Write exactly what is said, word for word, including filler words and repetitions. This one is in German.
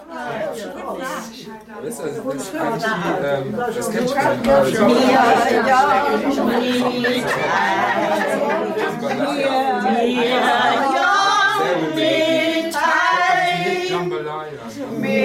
Das ist also das, ähm, das kennt schon. Ja, ja,